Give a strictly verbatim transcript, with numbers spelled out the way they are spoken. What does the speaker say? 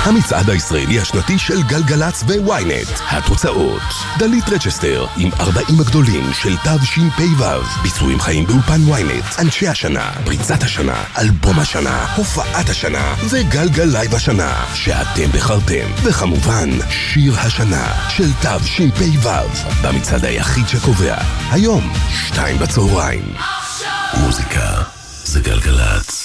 המצעד הישראלי השנתי של גלגלץ וויינט. התוצאות: דלית רצ'סטר עם ארבעים הגדולים של תשפ"ו, ביצועים חיים באולפן וויינט, אנשי השנה, פריצת השנה, אלבום השנה, הופעת השנה וגלגל לייב השנה שאתם בחרתם, וכמובן שיר השנה של תשפ"ו, במצעד היחיד שקובע היום שתיים בצהריים. מוזיקה זה גלגלץ.